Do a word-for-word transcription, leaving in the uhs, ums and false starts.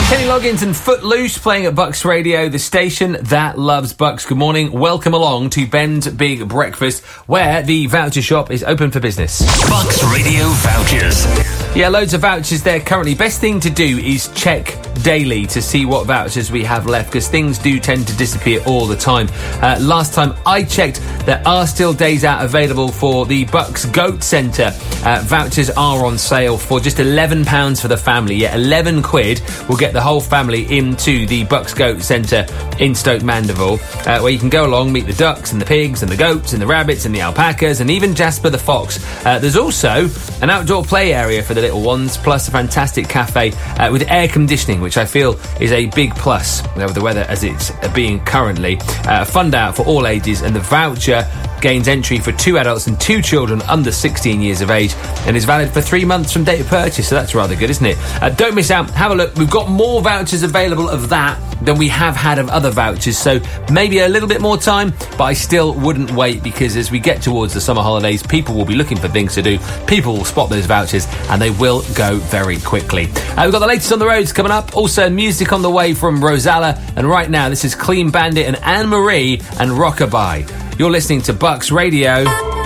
Kenny Loggins and Footloose playing at Bucks Radio, the station that loves Bucks. Good morning. Welcome along to Ben's Big Breakfast, where the voucher shop is open for business. Bucks Radio vouchers. Yeah, loads of vouchers there currently. Best thing to do is check daily to see what vouchers we have left, because things do tend to disappear all the time. Uh, last time I checked, there are still days out available for the Bucks Goat Centre. Uh, vouchers are on sale for just eleven pounds for the family. Yeah, eleven quid will get the whole family into the Bucks Goat Centre in Stoke Mandeville, uh, where you can go along, meet the ducks and the pigs and the goats and the rabbits and the alpacas and even Jasper the fox. Uh, there's also an outdoor play area for the little ones, plus a fantastic cafe uh, with air conditioning, which I feel is a big plus uh, with the weather as it's uh, being currently. Uh, fun day out for all ages, and the voucher gains entry for two adults and two children under sixteen years of age and is valid for three months from date of purchase, so that's rather good, isn't it? Uh, don't miss out. Have a look. We've got more vouchers available of that than we have had of other vouchers, so maybe a little bit more time, but I still wouldn't wait, because as we get towards the summer holidays, people will be looking for things to do. People will spot those vouchers and they will go very quickly. Uh, we've got the latest on the roads coming up, also music on the way from Rosella, and right now this is Clean Bandit and Anne Marie and Rockabye. You're listening to Bucks Radio.